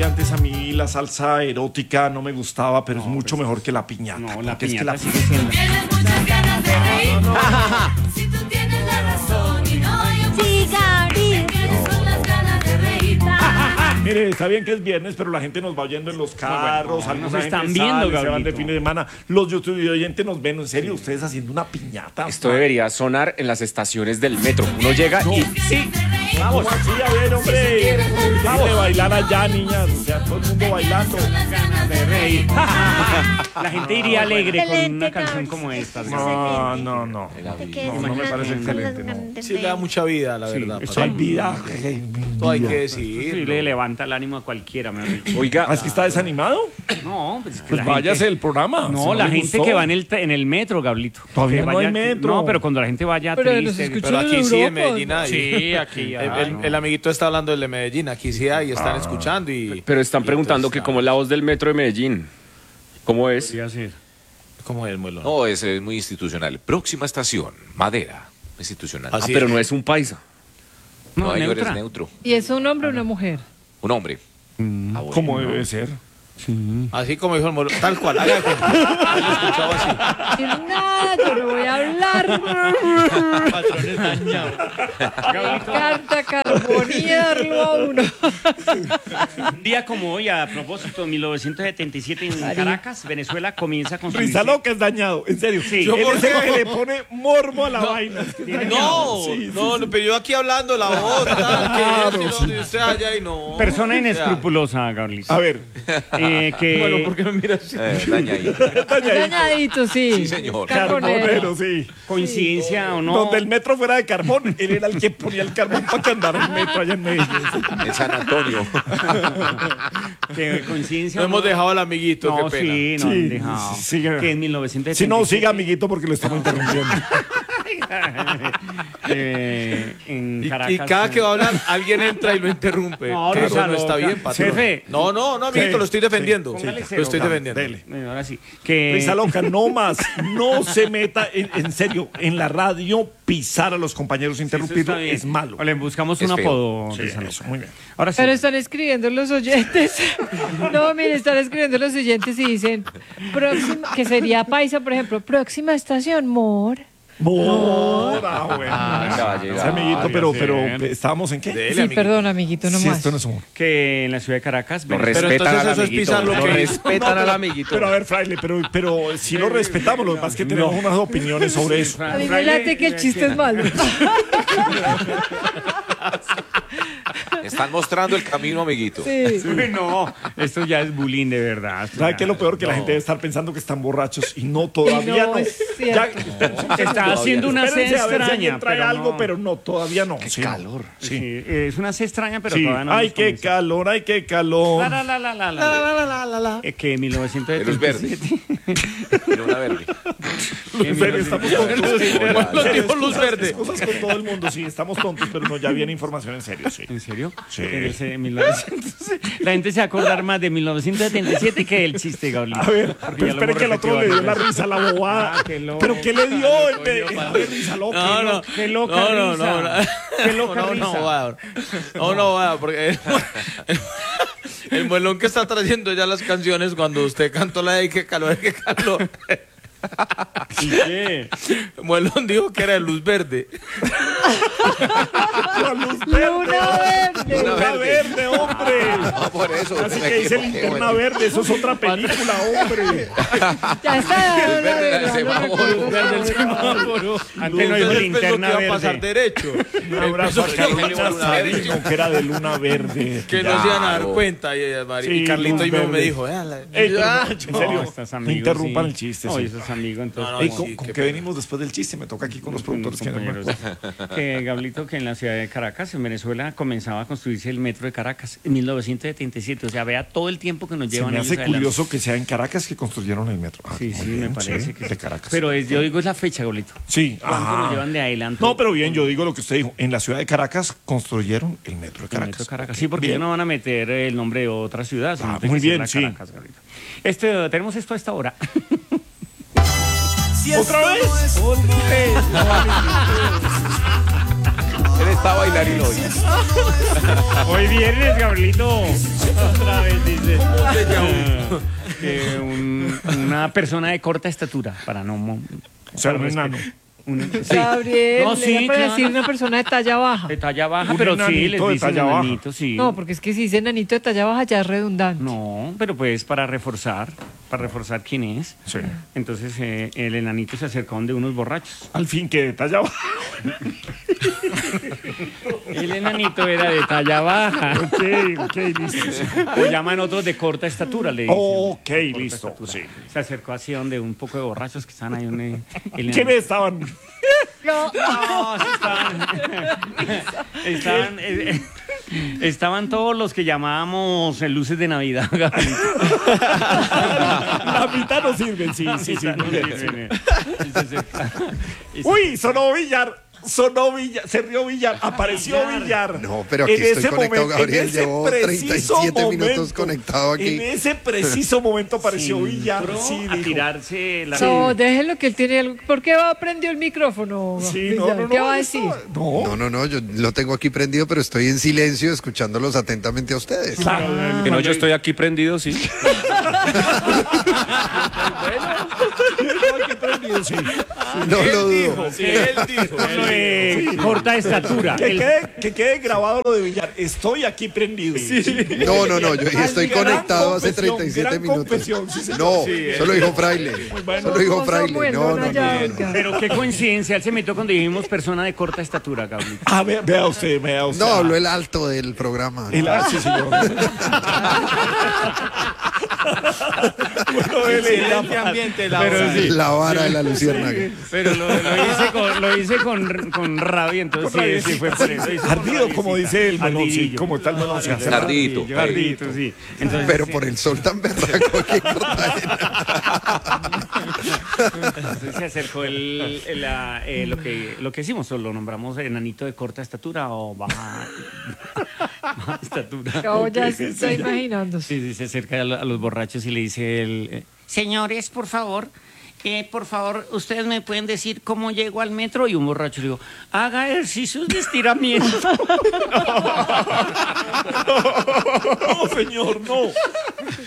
antes a mí la salsa erótica no me gustaba, pero es mucho mejor que la piñata. No, la porque es que piñata sigue siendo. Tienes muchas ganas de reír. Si tú tienes la razón y no yo Cigarrillo. quieres con las ganas de reír. Mire, está bien que es viernes, pero la gente nos va oyendo en los carros, No, algunos nos están viendo, se van de Gabrielito. fin de semana. Los YouTube oyentes nos ven, en serio, ustedes haciendo una piñata. Esto debería sonar en las estaciones del metro. Uno llega y sí, Vamos, así, a ver, hombre. Vamos a bailar allá, niñas. O sea, todo el mundo bailando. De reír. La gente iría alegre con Excelente, una canción Carlos. como esta. No, no, no. Te quedas No, no me con parece las excelente, ganas no. de Sí, le da reír. mucha vida, la verdad. eso Hay vida. Todo hay que Sí, decir. le levanta el ánimo a cualquiera. mejor dicho. oiga, ¿Ah, es que está desanimado? No, pues, es que Pues la váyase gente- del programa. No, si la le gente gustó. que va en el metro, Gablito. Todavía Que no hay vaya- metro. No, pero cuando la gente vaya Pero nos triste. escuchan Pero aquí en sí, en Europa. Medellín hay. Sí, aquí hay. El amiguito está hablando del de Medellín. Aquí sí hay, están escuchando y... pero están y preguntando entonces, que cómo es la voz del metro de Medellín. ¿Cómo es? Podría ser. ¿Cómo es, Muelón? No, ese es muy institucional. Próxima estación, Madera. Institucional. Así Pero es. no es un paisa. No, yo eres neutra. neutro. ¿Y es un hombre o una mujer? Un hombre. Ah, bueno. Como debe ser. Así como dijo el Muelón. Tal cual. Haga como- Yo lo escuchaba así. Nada, yo no voy a hablar. Patrones dañados. Me encanta carbonearlo a uno. Un día como hoy, a propósito, en 1977 en Caracas, Venezuela comienza a construir. Risa loca es dañado, en serio. Sí. Yo Él por es qué el que le pone morbo a la vaina. Es que es dañado. No, Sí, no, pero yo aquí hablando la voz, tal, que esto, y usted allá y no. Persona O sea, inescrupulosa, Gabriel. A ver, Que Bueno, ¿por qué me miras así? Daña ahí. Dañadito, sí. Sí, señor. carbonero, sí. coincidencia o no. Donde el metro fuera de carbón, él era el que ponía el carbón para que andara el metro allá en Medellín. En San Antonio. Que coincidencia No o hemos dejado al amiguito, No, qué pena. sí, no Sí, han dejado. siga. Que en 1977. Si no, siga, amiguito, porque lo estamos interrumpiendo. En Y Caracas. cada que va a hablar, alguien entra y lo interrumpe. No, Que Risa eso no loca. está bien, patrón. Jefe. No, amiguito, lo estoy defendiendo. Póngale Lo cero, estoy Gaby. defendiendo. Dele. Bueno, ahora sí. Que Risa loca, no más. No se meta, en serio, en la radio pisar a los compañeros, Eso interrumpirlo está bien. es malo. O le buscamos Es un feo. apodo. Sí, Risa eso, loca. muy bien. Ahora sí. Pero están escribiendo los oyentes. No, mire, están escribiendo los oyentes y dicen, próxima, que sería paisa, por ejemplo, próxima estación, Mor. Mora, bueno. ya va a Sí, llegar. amiguito, pero bien. ¿estábamos en qué? Dele, Sí, amiguito. perdón, amiguito, no Sí, más. esto no es humor. Que en la ciudad de Caracas. Lo Venezuela- respetan entonces al eso es amiguito. pisar lo Lo que hizo. respetan al amiguito. Pero a ver, Fraile, pero si lo respetamos, lo que pasa es que tenemos unas opiniones sobre eso. A mí me late que el chiste es malo. Están mostrando el camino, amiguito. Sí. Uy, no, esto ya es bullying de verdad. ¿Sabe qué es lo peor? Que la gente debe estar pensando que están borrachos y no, todavía No, no. es cierto. Está haciendo una sed Espérense a ver si extraña. alguien trae pero algo, no. pero no, todavía no. Qué calor. Sí, es una sed extraña, pero Sí. todavía no. Ay, hemos qué comenzado. calor, ay, qué calor. Que en 1977. Luz verde. Pero una verde. En serio, estamos tontos. Lo dijo luz verde. Cosas con todo el mundo, sí, estamos tontos, pero no, ya viene información en serio, sí. ¿En serio? Sí. En 1900. La gente se va a acordar más de 1977 que del chiste, Gabriel. A ver, Porque pero ya lo espere hemos que el otro le dio la repetido risa a la bobada. Ah, qué loco. ¿Pero qué le dio? A ver, risa loca. No, no. Qué loca No, risa. Qué loca no, risa. vaya, porque el muelón que está trayendo ya las canciones cuando usted cantó la de qué calor, qué calor. ¿Y qué? Muelón dijo que era de luz verde. La luz verde. Luna verde. Luna verde, hombre. No, por eso. Así me que dice equivoqué, Linterna bueno. Verde, eso es otra película, hombre. Ya está. Luz verde del semáforo. Verde el semáforo. Antes no dijo Usted linterna pensó que iba a pasar verde. derecho. Un abrazo a Empezó que Carolina Luna Verde. Sarino, que era de Luna Verde. Que no se iban a dar Claro. cuenta. Y Sí, Carlito y luz me verde. dijo, Ey, pero ah, no, en serio, estás no amigo, interrumpan sí. el chiste. No, sí. estás amigo, entonces. No, Ey, sí, ¿con qué qué pena. venimos después del chiste? Me toca aquí con los Con productores los que no me compañeros. acuerdo. Que Gablito, que en la ciudad de Caracas, en Venezuela, comenzaba a construirse el metro de Caracas en 1977. O sea, vea todo el tiempo que nos Se llevan me ellos hace adelante. curioso que sea en Caracas que construyeron el metro. Ah, Sí, muy sí, bien, me parece sí, que de Caracas. Pero yo digo es la fecha, Gablito. sí, ¿Cuánto nos llevan de adelante? No, pero bien, yo digo lo que usted dijo. En la ciudad de Caracas construyeron el metro de El Caracas. metro de Caracas. Ok, Sí, porque bien. ellos no van a meter el nombre de otra ciudad. sino Ah, tiene muy que ser bien, la sí. Caracas, Gablito. Tenemos esto a esta hora. ¿Otra vez? Él está bailarino hoy. Hoy viernes, Gablito. Otra vez. Una persona de corta estatura, para no... O sea, un enano. Sí. Gabriel, No, sí, era para claro. decir una persona de talla baja. De talla baja, Un pero sí, enanito les de dicen talla baja. enanito, sí. No, porque es que si dice enanito de talla baja ya es redundante. No, pero pues para reforzar quién es. Sí. Entonces el enanito se acercó donde unos borrachos. Al fin que detalla baja. El enanito era de talla baja. Ok, listo. Sí. O llaman otros de corta estatura, le dicen. Ok, Corta listo. estatura. Sí. Se acercó así donde un poco de borrachos que estaban ahí. ¿Quiénes estaban? No, sí estaban todos los que llamábamos luces de Navidad. Gabriel. La mitad no sirven, sí. Sí, sí, Uy, sonó Villar, se rió Villar, apareció Villar. No, pero aquí En estoy ese conectado, momento, Gabriel, en ese llevo preciso 37 minutos conectado aquí. En ese preciso momento apareció Villar. Entró Sí, a dijo. tirarse la... No, déjenlo que él tiene algo. ¿Por qué va a prender el micrófono? Sí, Villar? no, ¿Qué va a decir? No, yo lo tengo aquí prendido, pero estoy en silencio escuchándolos atentamente a ustedes. Que no, yo estoy aquí prendido, sí. Sí. No lo dudo. Él dijo. Corta estatura. Que quede grabado lo de Villar. Estoy aquí prendido. No, yo estoy Gran conectado hace confesión, 37 gran minutos. confesión, sí, señor. No, solo dijo Fraile. Solo dijo No, Fraile. Samuel, No. ya, oiga. Pero qué coincidencia, él se metió cuando dijimos persona de corta estatura, Gabriel. Ah, vea usted. No, habló el alto del programa. Sí, señor. Bueno, Excelente ambiente, la Pero hora. sí. La vara de la luciérnaga. Pero lo hice con rabia, entonces sí fue por eso. Hice con Ardido, rabiecita. como dice el melón, sí, Ardidillo. como tal melón. Sí, hace Ardidito. Ardidito, sí. Entonces, Pero sí. por el sol tan berraco que Entonces se acercó lo que hicimos, lo nombramos enanito de corta estatura o baja estatura. Cabo ya se está imaginando. Sí, se acerca a los borrachos y le dice señores, por favor, ustedes me pueden decir cómo llego al metro. Y un borracho le dijo, haga ejercicios de estiramiento. No, señor, no.